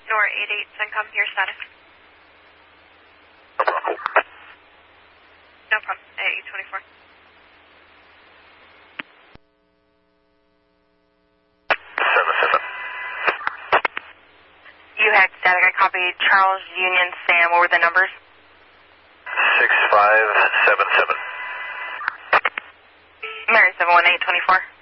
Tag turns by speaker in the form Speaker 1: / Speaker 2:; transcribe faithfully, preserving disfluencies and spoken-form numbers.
Speaker 1: Nor eight eight, CENTCOM, your status.
Speaker 2: No problem.
Speaker 1: No problem, eight twenty-four.
Speaker 2: seven seven.
Speaker 3: You had static, I copied Charles, Union, Sam. What were the numbers?
Speaker 2: six five seven seven.
Speaker 3: Mary seven one eight twenty-four.